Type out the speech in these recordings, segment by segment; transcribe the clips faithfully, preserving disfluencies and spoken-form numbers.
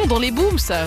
dans les booms, ça.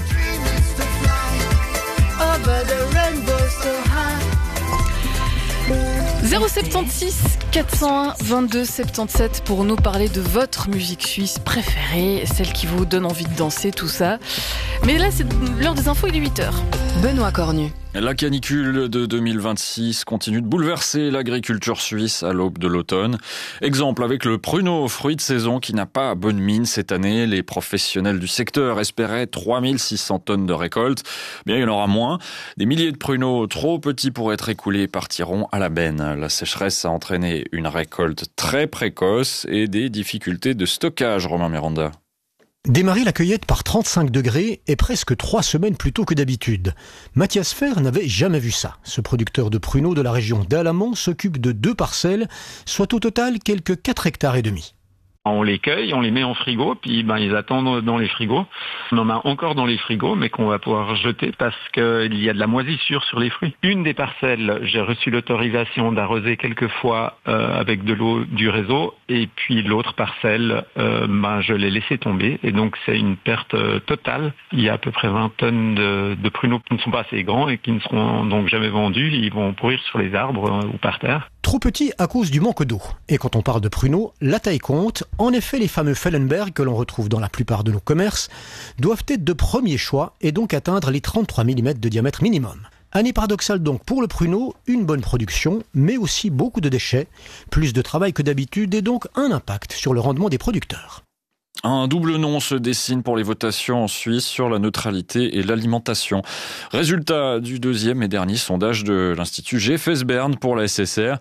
zéro soixante-six quatre cent un vingt-deux soixante-dix-sept pour nous parler de votre musique suisse préférée, celle qui vous donne envie de danser, tout ça. Mais là, c'est l'heure des infos, il est huit heures. Benoît Cornu. La canicule de deux mille vingt-six continue de bouleverser l'agriculture suisse à l'aube de l'automne. Exemple avec le pruneau, fruit de saison qui n'a pas bonne mine cette année. Les professionnels du secteur espéraient trois mille six cents tonnes de récolte. Bien, il y en aura moins. Des milliers de pruneaux trop petits pour être écoulés partiront à la benne. La sécheresse a entraîné une récolte très précoce et des difficultés de stockage, Romain Miranda. Démarrer la cueillette par trente-cinq degrés est presque trois semaines plus tôt que d'habitude. Mathias Fer n'avait jamais vu ça. Ce producteur de pruneaux de la région d'Alamant s'occupe de deux parcelles, soit au total quelques quatre hectares et demi. On les cueille, on les met en frigo, puis ben ils attendent dans les frigos. On en a encore dans les frigos, mais qu'on va pouvoir jeter parce qu'il y a de la moisissure sur les fruits. Une des parcelles, j'ai reçu l'autorisation d'arroser quelques fois euh, avec de l'eau du réseau, et puis l'autre parcelle, euh, ben je l'ai laissé tomber, et donc c'est une perte euh, totale. Il y a à peu près vingt tonnes de, de pruneaux qui ne sont pas assez grands et qui ne seront donc jamais vendus. Ils vont pourrir sur les arbres euh, ou par terre. Trop petit à cause du manque d'eau. Et quand on parle de pruneaux, la taille compte. En effet, les fameux Fellenberg que l'on retrouve dans la plupart de nos commerces doivent être de premier choix et donc atteindre les trente-trois millimètres de diamètre minimum. Année paradoxale donc pour le pruneau, une bonne production, mais aussi beaucoup de déchets, plus de travail que d'habitude et donc un impact sur le rendement des producteurs. Un double non se dessine pour les votations en Suisse sur la neutralité et l'alimentation. Résultat du deuxième et dernier sondage de l'Institut G F S Bern pour la S S R.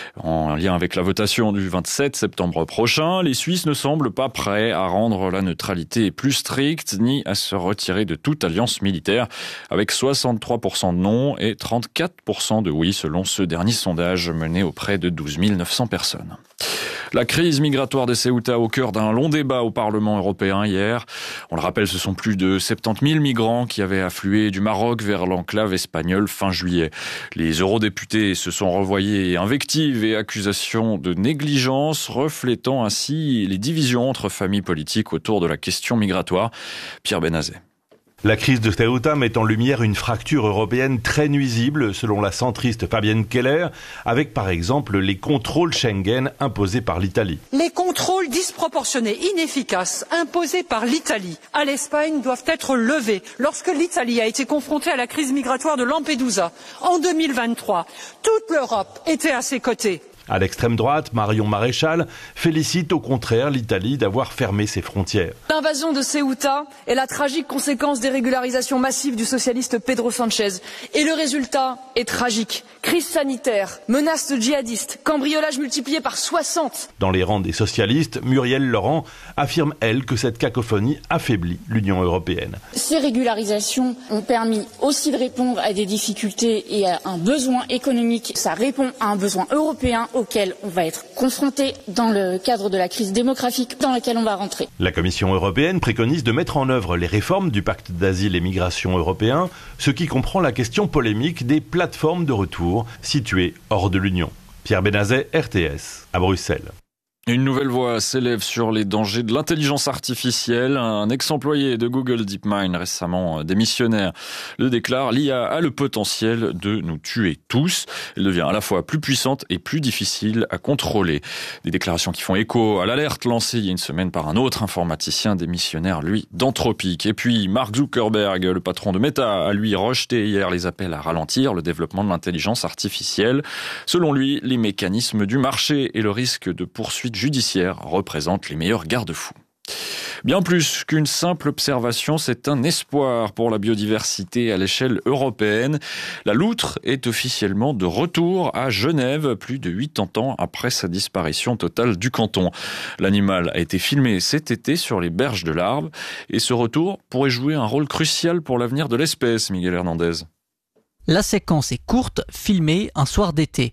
En lien avec la votation du vingt-sept septembre prochain, les Suisses ne semblent pas prêts à rendre la neutralité plus stricte ni à se retirer de toute alliance militaire, avec soixante-trois pour cent de non et trente-quatre pour cent de oui selon ce dernier sondage mené auprès de douze mille neuf cents personnes. La crise migratoire des Ceuta au cœur d'un long débat au Parlement européen hier. On le rappelle, ce sont plus de soixante-dix mille migrants qui avaient afflué du Maroc vers l'enclave espagnole fin juillet. Les eurodéputés se sont renvoyés invectives et accusations de négligence, reflétant ainsi les divisions entre familles politiques autour de la question migratoire. Pierre Benazet. La crise de Ceuta met en lumière une fracture européenne très nuisible, selon la centriste Fabienne Keller, avec par exemple les contrôles Schengen imposés par l'Italie. Les contrôles disproportionnés, inefficaces, imposés par l'Italie à l'Espagne doivent être levés. Lorsque l'Italie a été confrontée à la crise migratoire de Lampedusa en deux mille vingt-trois, toute l'Europe était à ses côtés. À l'extrême droite, Marion Maréchal félicite au contraire l'Italie d'avoir fermé ses frontières. L'invasion de Ceuta est la tragique conséquence des régularisations massives du socialiste Pedro Sanchez. Et le résultat est tragique. Crise sanitaire, menaces djihadistes, cambriolages multipliés par soixante. Dans les rangs des socialistes, Muriel Laurent affirme, elle, que cette cacophonie affaiblit l'Union européenne. Ces régularisations ont permis aussi de répondre à des difficultés et à un besoin économique. Ça répond à un besoin européen auquel on va être confronté dans le cadre de la crise démographique dans laquelle on va rentrer. La Commission européenne préconise de mettre en œuvre les réformes du pacte d'asile et migration européen, ce qui comprend la question polémique des plateformes de retour situées hors de l'Union. Pierre Benazet, R T S, à Bruxelles. Une nouvelle voix s'élève sur les dangers de l'intelligence artificielle. Un ex-employé de Google DeepMind, récemment démissionnaire, le déclare. L'I A a le potentiel de nous tuer tous. Elle devient à la fois plus puissante et plus difficile à contrôler. Des déclarations qui font écho à l'alerte lancée il y a une semaine par un autre informaticien démissionnaire, lui, d'Anthropic. Et puis Mark Zuckerberg, le patron de Meta, a lui rejeté hier les appels à ralentir le développement de l'intelligence artificielle. Selon lui, les mécanismes du marché et le risque de poursuite judiciaire représentent les meilleurs garde-fous. Bien plus qu'une simple observation, c'est un espoir pour la biodiversité à l'échelle européenne. La loutre est officiellement de retour à Genève, plus de quatre-vingts ans après sa disparition totale du canton. L'animal a été filmé cet été sur les berges de l'Arve et ce retour pourrait jouer un rôle crucial pour l'avenir de l'espèce, Miguel Hernandez. La séquence est courte, filmée un soir d'été.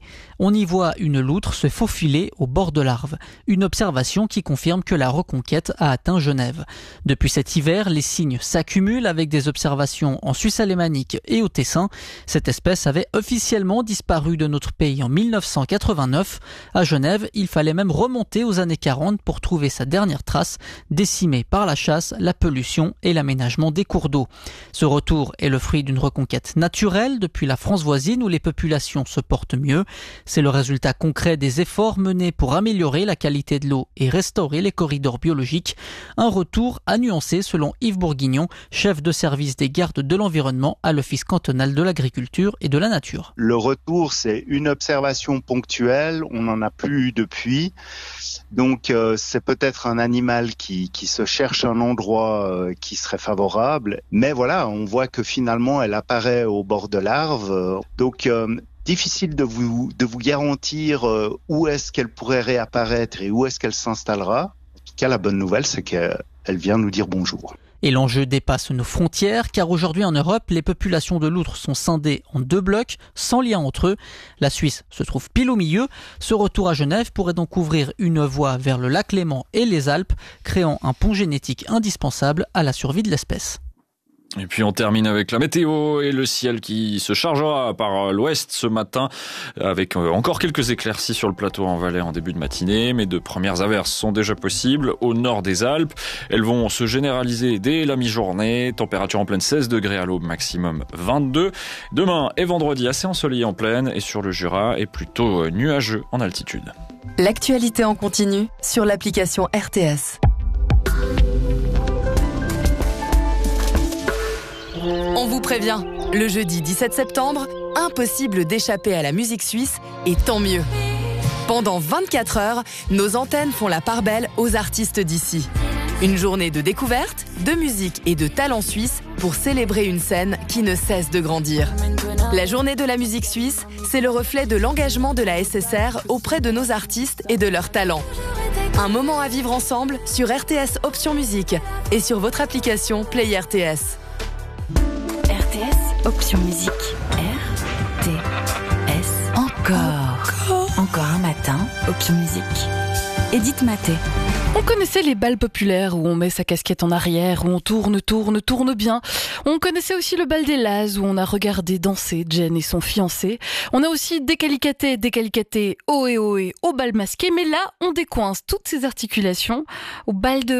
On y voit une loutre se faufiler au bord de l'Arve. Une observation qui confirme que la reconquête a atteint Genève. Depuis cet hiver, les signes s'accumulent avec des observations en Suisse alémanique et au Tessin. Cette espèce avait officiellement disparu de notre pays en mille neuf cent quatre-vingt-neuf. À Genève, il fallait même remonter aux années quarante pour trouver sa dernière trace, décimée par la chasse, la pollution et l'aménagement des cours d'eau. Ce retour est le fruit d'une reconquête naturelle depuis la France voisine où les populations se portent mieux. C'est le résultat concret des efforts menés pour améliorer la qualité de l'eau et restaurer les corridors biologiques. Un retour à nuancer selon Yves Bourguignon, chef de service des gardes de l'environnement à l'Office cantonal de l'agriculture et de la nature. Le retour, c'est une observation ponctuelle, on n'en a plus eu depuis. Donc euh, c'est peut-être un animal qui, qui se cherche un endroit euh, qui serait favorable. Mais voilà, on voit que finalement elle apparaît au bord de l'Arve. Donc euh, difficile de vous, de vous garantir euh, où est-ce qu'elle pourrait réapparaître et où est-ce qu'elle s'installera. En tout cas, la bonne nouvelle, c'est qu'elle vient nous dire bonjour. Et l'enjeu dépasse nos frontières, car aujourd'hui en Europe, les populations de loutres sont scindées en deux blocs, sans lien entre eux. La Suisse se trouve pile au milieu. Ce retour à Genève pourrait donc ouvrir une voie vers le lac Léman et les Alpes, créant un pont génétique indispensable à la survie de l'espèce. Et puis on termine avec la météo et le ciel qui se chargera par l'ouest ce matin avec encore quelques éclaircies sur le plateau en Valais en début de matinée, mais de premières averses sont déjà possibles au nord des Alpes. Elles vont se généraliser dès la mi-journée, température en pleine seize degrés à l'aube, maximum vingt-deux. Demain et vendredi assez ensoleillé en plaine et sur le Jura et plutôt nuageux en altitude. L'actualité en continu sur l'application R T S. On vous prévient, le jeudi dix-sept septembre, impossible d'échapper à la musique suisse et tant mieux. Pendant vingt-quatre heures, nos antennes font la part belle aux artistes d'ici. Une journée de découverte, de musique et de talent suisse pour célébrer une scène qui ne cesse de grandir. La journée de la musique suisse, c'est le reflet de l'engagement de la S S R auprès de nos artistes et de leurs talents. Un moment à vivre ensemble sur R T S Option Musique et sur votre application Play R T S. R T S Option Musique. R T S. Encore. Encore. Encore un matin. Option Musique. Edith Maté. On connaissait les bals populaires où on met sa casquette en arrière, où on tourne, tourne, tourne bien. On connaissait aussi le bal des Lazes où on a regardé danser Jen et son fiancé. On a aussi décalicaté, décalicaté, ohé ohé au bal masqué. Mais là, on décoince toutes ces articulations au bal de